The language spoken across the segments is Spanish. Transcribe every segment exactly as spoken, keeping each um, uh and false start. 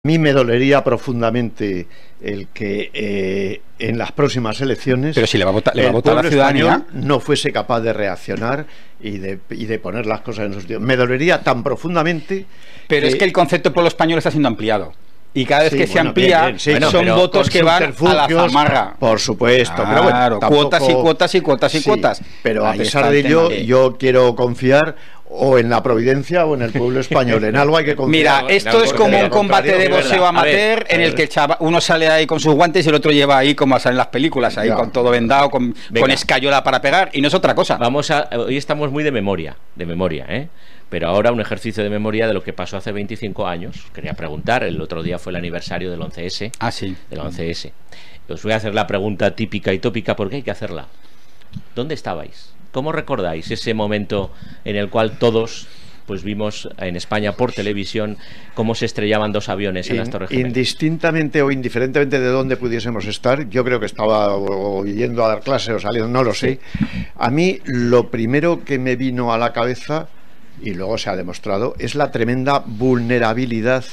A mí me dolería profundamente el que eh, en las próximas elecciones pero si le va a votar, le va a el votar pueblo la ciudadanía español no fuese capaz de reaccionar y de, y de poner las cosas en su sitio. Me dolería tan profundamente. Pero que... es que el concepto de pueblo español está siendo ampliado. Y cada vez sí, que bueno, se amplía, bien, bien, sí, bueno, son votos que van a la zamarra. Por supuesto, claro, pero bueno, tampoco... cuotas y cuotas y cuotas y sí, cuotas. Pero a Ahí pesar de ello, de... yo quiero confiar o en la providencia o en el pueblo español. En algo hay que confiar. Mira, esto no, es como un combate de boxeo amateur en el que el chava, uno sale ahí con sus guantes y el otro lleva ahí como salen las películas, ahí ya. con todo vendado, con, con escayola para pegar, y no es otra cosa. Vamos a, hoy estamos muy de memoria, de memoria, ¿eh? Pero ahora un ejercicio de memoria de lo que pasó hace veinticinco años. Quería preguntar, el otro día fue el aniversario del once ese. Ah, sí. Del once ese. Os voy a hacer la pregunta típica y tópica porque hay que hacerla. ¿Dónde estabais? ¿Cómo recordáis ese momento en el cual todos pues vimos en España por televisión cómo se estrellaban dos aviones en In, las Torres Gemelas? Indistintamente o indiferentemente de dónde pudiésemos estar, yo creo que estaba o, o yendo a dar clase o saliendo, no lo sé. Sí. A mí lo primero que me vino a la cabeza, y luego se ha demostrado, es la tremenda vulnerabilidad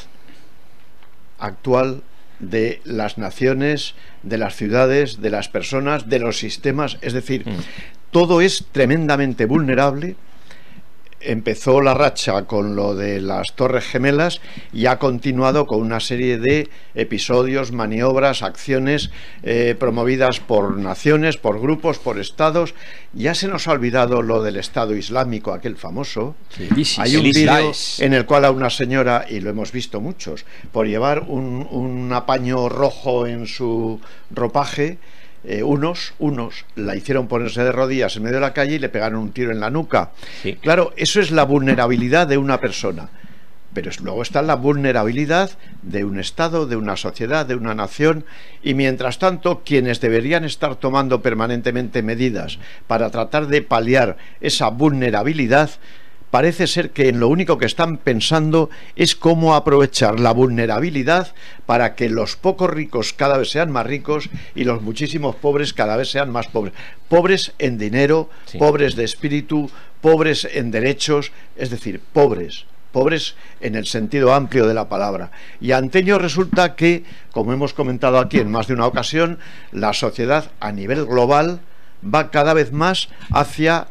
actual de las naciones, de las ciudades, de las personas, de los sistemas. Es decir, mm. todo es tremendamente vulnerable. Empezó la racha con lo de las Torres Gemelas y ha continuado con una serie de episodios, maniobras, acciones eh, promovidas por naciones, por grupos, por estados. Ya se nos ha olvidado lo del Estado Islámico, aquel famoso. Sí. Hay un vídeo en el cual a una señora, y lo hemos visto muchos, por llevar un, un apaño rojo en su ropaje, Eh, unos, unos la hicieron ponerse de rodillas en medio de la calle y le pegaron un tiro en la nuca. Sí. Claro, eso es la vulnerabilidad de una persona. Pero luego está la vulnerabilidad de un Estado, de una sociedad, de una nación, y mientras tanto quienes deberían estar tomando permanentemente medidas para tratar de paliar esa vulnerabilidad, parece ser que en lo único que están pensando es cómo aprovechar la vulnerabilidad para que los pocos ricos cada vez sean más ricos y los muchísimos pobres cada vez sean más pobres. Pobres en dinero, sí. pobres de espíritu, pobres en derechos, es decir, pobres. Pobres en el sentido amplio de la palabra. Y ante ello resulta que, como hemos comentado aquí en más de una ocasión, la sociedad a nivel global va cada vez más hacia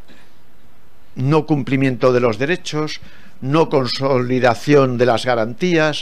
no cumplimiento de los derechos, no consolidación de las garantías,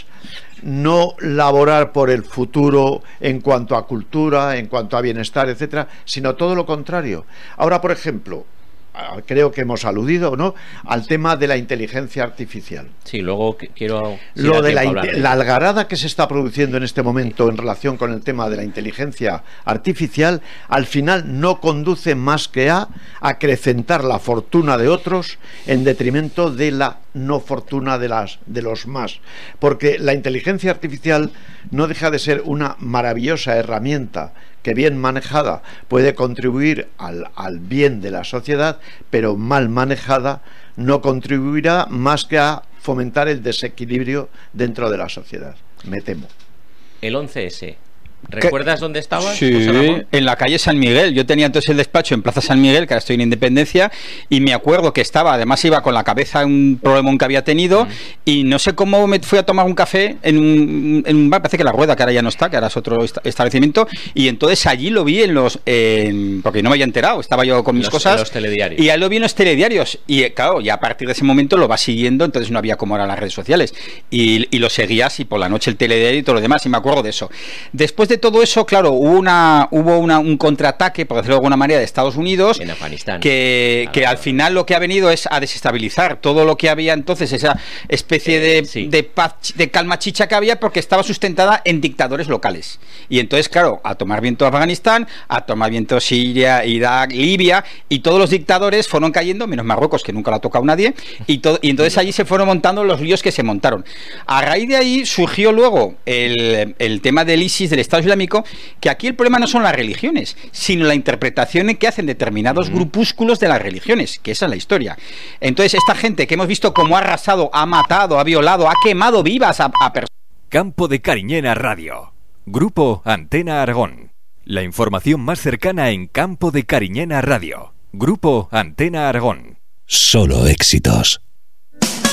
no laborar por el futuro en cuanto a cultura, en cuanto a bienestar, etcétera, sino todo lo contrario. Ahora, por ejemplo, creo que hemos aludido, ¿no?, al tema de la inteligencia artificial. Sí, luego quiero... Lo de la, la algarada que se está produciendo en este momento en relación con el tema de la inteligencia artificial, al final no conduce más que a acrecentar la fortuna de otros en detrimento de la no fortuna de, las, de los más. Porque la inteligencia artificial no deja de ser una maravillosa herramienta que bien manejada puede contribuir al, al bien de la sociedad, pero mal manejada no contribuirá más que a fomentar el desequilibrio dentro de la sociedad, me temo. El once ese, ¿recuerdas dónde estabas? Sí, en la calle San Miguel. Yo tenía entonces el despacho en Plaza San Miguel, que ahora estoy en Independencia, y me acuerdo que estaba, además iba con la cabeza un problemón que había tenido, mm. y no sé cómo me fui a tomar un café en un, en un bar, parece que La Rueda, que ahora ya no está, que ahora es otro establecimiento, y entonces allí lo vi en los, en, porque no me había enterado, estaba yo con mis los, cosas, en los telediarios. Y ahí lo vi en los telediarios, y claro, ya a partir de ese momento lo vas siguiendo, entonces no había como ahora las redes sociales, y, y lo seguías, y por la noche el telediario y todo lo demás, y me acuerdo de eso. Después de todo eso, claro, hubo una hubo una, un contraataque, por decirlo de alguna manera, de Estados Unidos en Afganistán, que, que al final lo que ha venido es a desestabilizar todo lo que había entonces, esa especie de, eh, sí. de paz, de calma chicha que había, porque estaba sustentada en dictadores locales. Y entonces, claro, a tomar viento Afganistán, a tomar viento Siria, Irak, Libia, y todos los dictadores fueron cayendo, menos Marruecos, que nunca lo ha tocado nadie, y, todo, y entonces allí se fueron montando los líos que se montaron. A raíz de ahí surgió luego el, el tema del ISIS, del Estado Islámico, que aquí el problema no son las religiones, sino la interpretación que hacen determinados uh-huh. grupúsculos de las religiones, que esa es la historia. Entonces, esta gente que hemos visto cómo ha arrasado, ha matado, ha violado, ha quemado vivas a, a personas. Campo de Cariñena Radio. Grupo Antena Aragón. La información más cercana en Campo de Cariñena Radio. Grupo Antena Aragón. Solo éxitos.